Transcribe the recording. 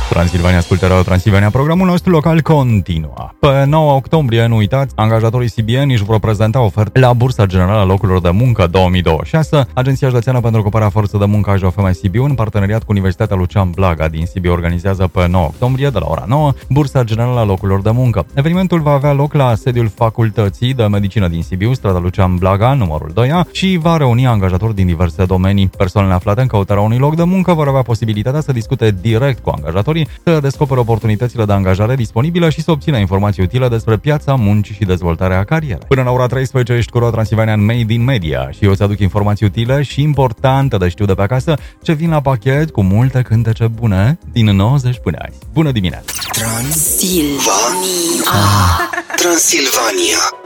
Transilvania ascultă Radio Transilvania, programul nostru local continuă. Pe 9 octombrie, nu uitați, angajatorii CBN își vor prezenta oferte la Bursa Generală a Locurilor de Muncă 2026. Agenția Județeană pentru Ocuparea Forței de Muncă AJOFM Sibiu, în parteneriat cu Universitatea Lucian Blaga din Sibiu, organizează pe 9 octombrie, de la ora 9, Bursa Generală a Locurilor de Muncă. Evenimentul va avea loc la sediul Facultății de Medicină din Sibiu, strada Lucian Blaga, numărul 2A, și va reuni angajatori din diverse domenii. Persoanele aflate în căutarea unui loc de muncă vor avea posibilitatea să discute direct cu angajatorii, să descopere oportunitățile de angajare disponibile și să obțină informații utile despre piața muncii și dezvoltarea carierei. Până la ora 13 ești cu Radio Transilvania în Made in Media și eu îți aduc informații utile și importante de știu de pe acasă, ce vin la pachet cu multe cântece bune din 90 până azi. Bună dimineața! Transilvania.